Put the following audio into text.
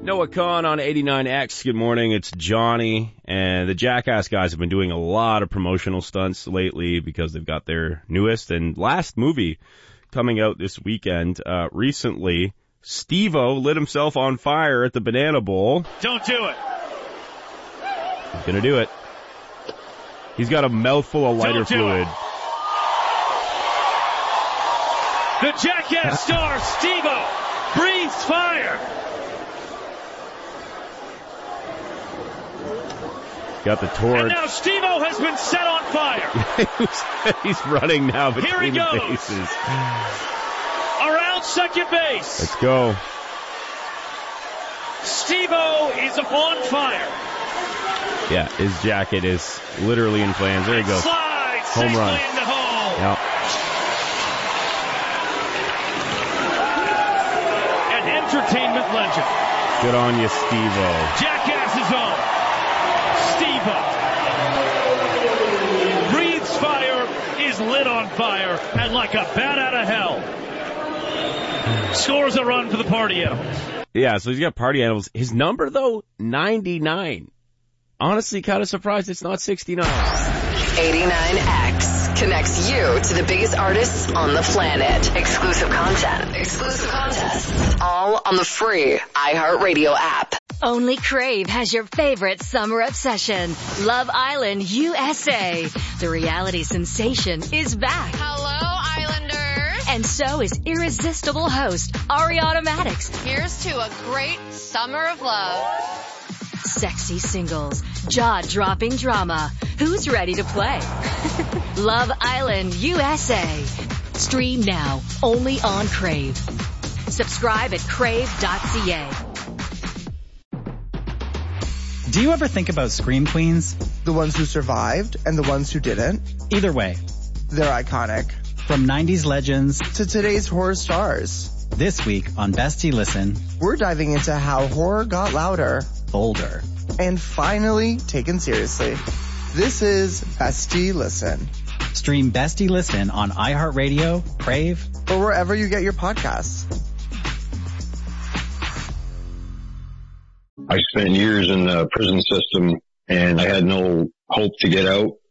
Noah Khan on 89X. Good morning. It's Johnny. And the Jackass guys have been doing a lot of promotional stunts lately because they've got their newest and last movie coming out this weekend. Recently, Steve-O lit himself on fire at the Banana Bowl. Don't do it. He's gonna do it. He's got a mouthful of lighter fluid. The Jackass star, Steve-O, breathes fire. Got the torch. And now Steve-O has been set on fire. He's running now Here he between the goes. bases. Around second base. Let's go. Steve-O is on fire. Yeah, his jacket is literally in flames. There he goes. Slides Home safely run. into home. Yep. An entertainment legend. Good on you, Steve-O. Jackass is on. Steve-O breathes fire, is lit on fire, and like a bat out of hell, scores a run for the Party Animals. Yeah, so he's got Party Animals. His number, though, 99. Honestly, kind of surprised it's not 69. 89X connects you to the biggest artists on the planet. Exclusive content, exclusive contests, all on the free iHeartRadio app. Only Crave has your favorite summer obsession, Love Island USA. The reality sensation is back. Hello, Islanders. And so is irresistible host Ariana Madix. Here's to a great summer of love. Sexy singles, jaw-dropping drama. Who's ready to play? Love Island USA. Stream now, only on Crave. Subscribe at crave.ca. Do you ever think about Scream Queens? The ones who survived and the ones who didn't. Either way, They're iconic. from 90s legends To today's horror stars. this week on Bestie Listen, We're diving into how horror got louder bolder. and finally taken seriously. This is Bestie Listen, Stream Bestie Listen on iHeartRadio, Crave, or wherever you get your podcasts. I spent years in the prison system and I had no hope to get out.